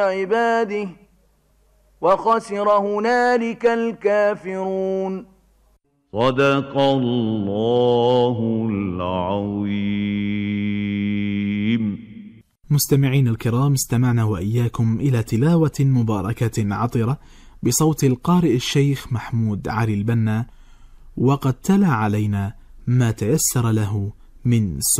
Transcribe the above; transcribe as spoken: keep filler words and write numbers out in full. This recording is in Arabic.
عباده وخسر هنالك الكافرون. صدق الله العظيم. مستمعين الكرام، استمعنا وإياكم إلى تلاوة مباركة عطرة بصوت القارئ الشيخ محمود علي البنا، وقد تلا علينا ما تيسر له من